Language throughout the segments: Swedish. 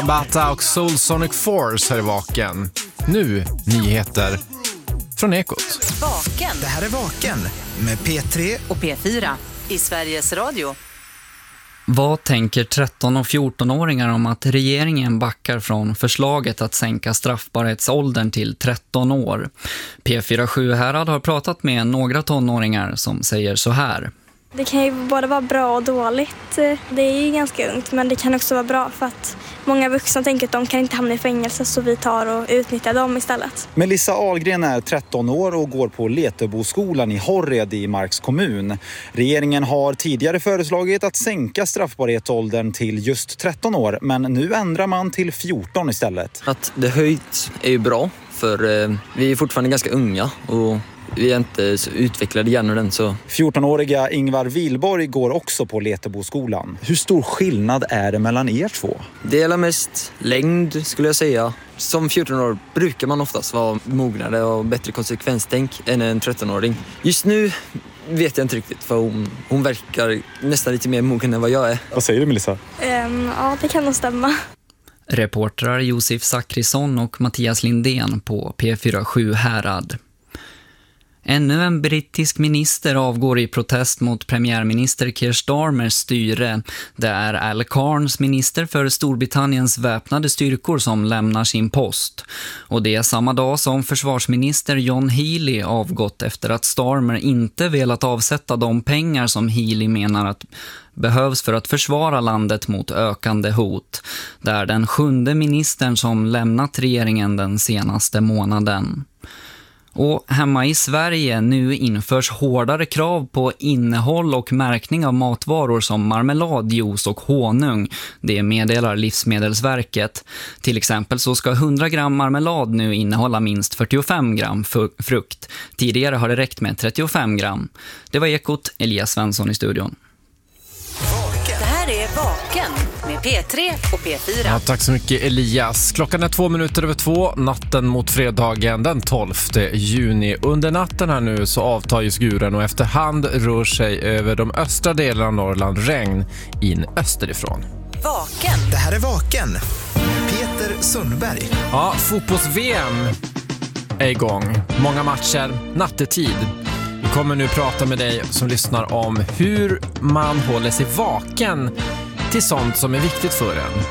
Bata och Soul Sonic Force här i Vaken. Nu nyheter från Ekot. Vaken. Det här är Vaken med P3 och P4 i Sveriges Radio. Vad tänker 13- och 14-åringar om att regeringen backar från förslaget att sänka straffbarhetsåldern till 13 år? P4 Sjuhärad har pratat med några tonåringar som säger så här. Det kan ju både vara bra och dåligt. Det är ju ganska ungt, men det kan också vara bra för att många vuxna tänker att de kan inte hamna i fängelse, så vi tar och utnyttjar dem istället. Melissa Ahlgren är 13 år och går på Leteboskolan i Horred i Marks kommun. Regeringen har tidigare föreslagit att sänka straffbarhetsåldern till just 13 år, men nu ändrar man till 14 istället. Att det höjt är ju bra, för vi är fortfarande ganska unga och vi är inte så utvecklade hjärnan så. 14-åriga Ingvar Wilborg går också på Leteboskolan. Hur stor skillnad är det mellan er två? Det är mest längd skulle jag säga. Som 14-år brukar man oftast vara mognare och bättre konsekvenstänk än en 13-åring. Just nu vet jag inte riktigt, för hon verkar nästan lite mer mogen än vad jag är. Vad säger du, Melissa? Ja, det kan nog stämma. Reportrar Josef Zachrisson och Mattias Lindén på P4 Sjuhärad. Ännu en brittisk minister avgår i protest mot premiärminister Keir Starmers styre. Det är Al Carnes, minister för Storbritanniens väpnade styrkor, som lämnar sin post. Och det är samma dag som försvarsminister John Healey avgått efter att Starmer inte velat avsätta de pengar som Healey menar att behövs för att försvara landet mot ökande hot. Det är den 7:e ministern som lämnat regeringen den senaste månaden. Och hemma i Sverige nu införs hårdare krav på innehåll och märkning av matvaror som marmelad, juice och honung. Det meddelar Livsmedelsverket. Till exempel så ska 100 gram marmelad nu innehålla minst 45 gram frukt. Tidigare har det räckt med 35 gram. Det var Ekot, Elias Svensson i studion. Det här är Vaken med P3 och P4. Ja, tack så mycket, Elias. Klockan är 2:02, natten mot fredagen den 12 juni. Under natten här nu så avtar ju skuren och efterhand rör sig över de östra delarna av Norrland regn in österifrån. Vaken. Det här är Vaken med Peter Sundberg. Ja, fotbolls-VM är igång. Många matcher, nattetid. Vi kommer nu prata med dig som lyssnar om hur man håller sig vaken till sånt som är viktigt för en.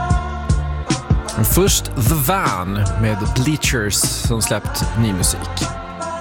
Först The Van med Bleachers som släppt ny musik.